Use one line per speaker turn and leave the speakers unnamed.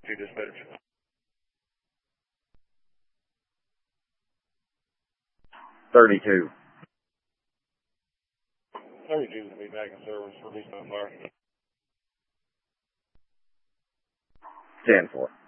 32 dispatch.
32.
32 will be back in service. Release on fire.
10-4.